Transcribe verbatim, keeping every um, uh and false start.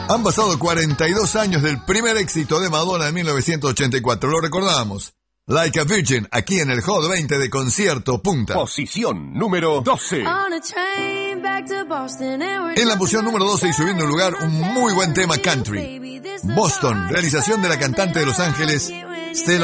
Han pasado cuarenta y dos años del primer éxito de Madonna en mil novecientos ochenta y cuatro. Lo recordamos. Like a Virgin, aquí en el Hot veinte de Concierto Punta. Posición número doce. En la posición número doce y subiendo un lugar, un muy buen tema country. Boston, realización de la cantante de Los Ángeles, Stella